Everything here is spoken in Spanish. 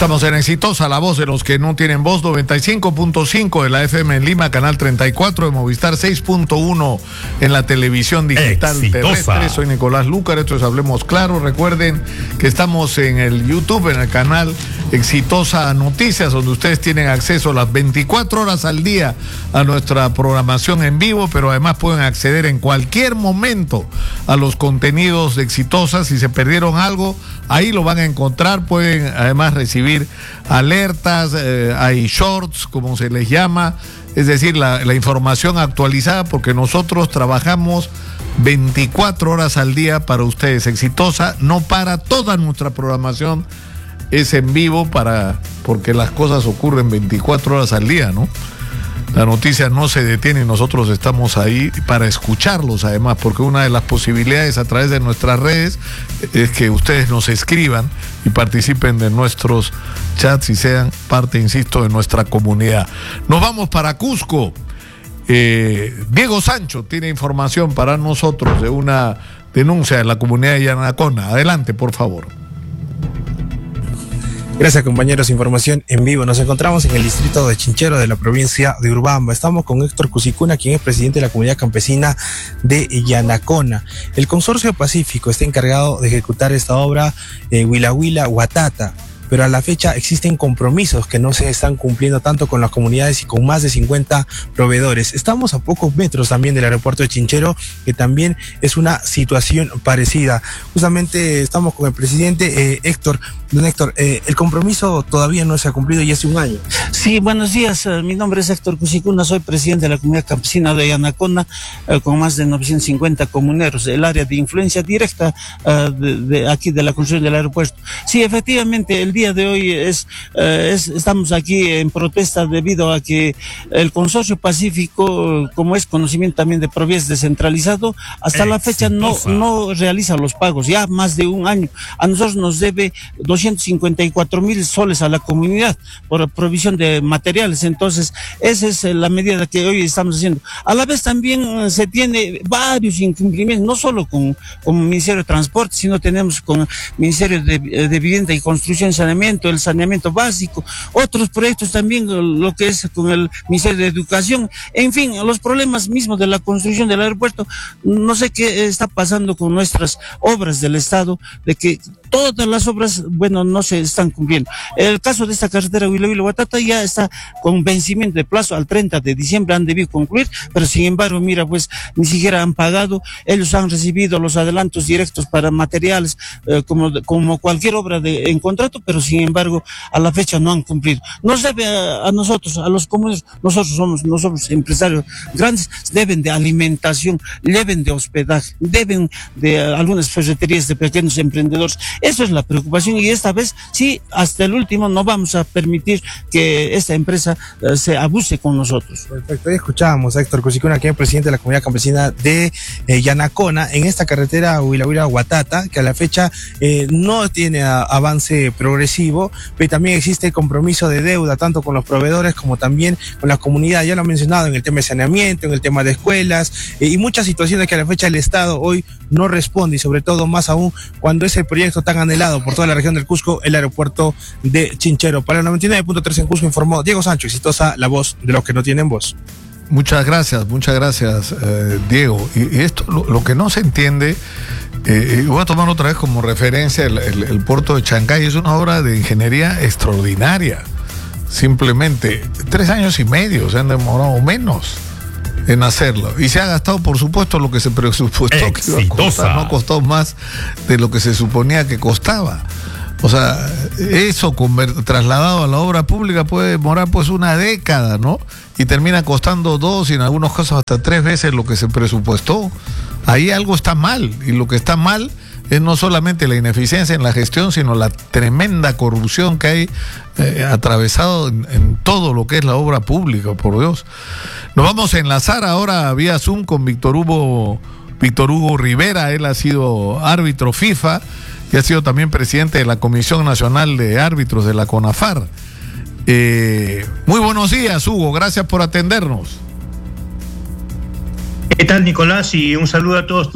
Estamos en Exitosa, la voz de los que no tienen voz, 95.5 de la FM en Lima, canal 34 de Movistar, 6.1 en la televisión digital terrestre. Soy Nicolás Lúcar, esto es Hablemos Claro. Recuerden que estamos en el YouTube, en el canal Exitosa Noticias, donde ustedes tienen acceso las 24 horas al día a nuestra programación en vivo, pero además pueden acceder en cualquier momento a los contenidos de Exitosa. Si se perdieron algo, ahí lo van a encontrar. Pueden además recibir alertas, hay shorts, como se les llama, es decir, la información actualizada, porque nosotros trabajamos 24 horas al día para ustedes. Exitosa no para, toda nuestra programación es en vivo, porque las cosas ocurren 24 horas al día, ¿no? La noticia no se detiene y nosotros estamos ahí para escucharlos, además, porque una de las posibilidades a través de nuestras redes es que ustedes nos escriban y participen de nuestros chats y sean parte, insisto, de nuestra comunidad. Nos vamos para Cusco. Diego Sancho tiene información para nosotros de una denuncia de la comunidad de Yanacona. Adelante, por favor. Gracias, compañeros. Información en vivo. Nos encontramos en el distrito de Chinchero de la provincia de Urubamba. Estamos con Héctor Cusicuna, quien es presidente de la comunidad campesina de Yanacona. El Consorcio Pacífico está encargado de ejecutar esta obra Huila Huila Huatata, pero a la fecha existen compromisos que no se están cumpliendo tanto con las comunidades y con más de 50 proveedores. Estamos a pocos metros también del aeropuerto de Chinchero, que también es una situación parecida. Justamente estamos con el presidente Héctor. Don Héctor, el compromiso todavía no se ha cumplido y hace un año. Sí, buenos días. Mi nombre es Héctor Cusicuna, soy presidente de la comunidad campesina de Yanacona, con más de 950 comuneros, el área de influencia directa de aquí de la construcción del aeropuerto. Sí, efectivamente, el día de hoy estamos aquí en protesta debido a que el Consorcio Pacífico, como es conocimiento también de Provies descentralizado, hasta la fecha no realiza los pagos, ya más de un año. A nosotros nos debe 254,000 soles a la comunidad por provisión de materiales. Entonces, esa es la medida que hoy estamos haciendo. A la vez también se tiene varios incumplimientos, no solo con el Ministerio de Transporte, sino tenemos con el Ministerio de Vivienda y Construcción y Saneamiento, el saneamiento básico, otros proyectos también, lo que es con el Ministerio de Educación. En fin, los problemas mismos de la construcción del aeropuerto, no sé qué está pasando con nuestras obras del Estado, de que todas las obras, no se están cumpliendo. El caso de esta carretera Huila Huila Huatata ya está con vencimiento de plazo al 30 de diciembre, han debido concluir, pero sin embargo, mira, pues ni siquiera han pagado. Ellos han recibido los adelantos directos para materiales, como cualquier obra en contrato, pero sin embargo, a la fecha no han cumplido. Nos debe a nosotros, a los comunes, nosotros somos empresarios grandes, deben de alimentación, deben de hospedaje, deben de algunas ferreterías de pequeños emprendedores. Eso es la preocupación, y esta vez sí, hasta el último no vamos a permitir que esta empresa se abuse con nosotros. Perfecto, hoy escuchábamos a Héctor Cusicuna, que es presidente de la comunidad campesina de Yanacona, en esta carretera Huila Huila Huatata, que a la fecha no tiene avance progresivo, pero también existe compromiso de deuda, tanto con los proveedores como también con la comunidad. Ya lo han mencionado en el tema de saneamiento, en el tema de escuelas, y muchas situaciones que a la fecha el Estado hoy no responde, y sobre todo más aún cuando es el proyecto tan anhelado por toda la región del Cusco, el aeropuerto de Chinchero. Para el 99.3 en Cusco informó Diego Sancho, Exitosa, la voz de los que no tienen voz. Muchas gracias, Diego. Y esto, lo que no se entiende, voy a tomar otra vez como referencia el puerto de Chancay, es una obra de ingeniería extraordinaria. Simplemente 3 años y medio se han demorado menos en hacerlo, y se ha gastado, por supuesto, lo que se presupuestó que iba a costar. No ha costado más de lo que se suponía que costaba. O sea, eso trasladado a la obra pública puede demorar pues una década, ¿no? Y termina costando 2 y en algunos casos hasta 3 veces lo que se presupuestó. Ahí algo está mal, y lo que está mal es no solamente la ineficiencia en la gestión, sino la tremenda corrupción que hay atravesado en todo lo que es la obra pública, por Dios. Nos vamos a enlazar ahora vía Zoom con Víctor Hugo Rivera. Él ha sido árbitro FIFA y ha sido también presidente de la Comisión Nacional de Árbitros de la CONAFAR. Muy buenos días, Hugo, gracias por atendernos. ¿Qué tal, Nicolás? Y un saludo a todos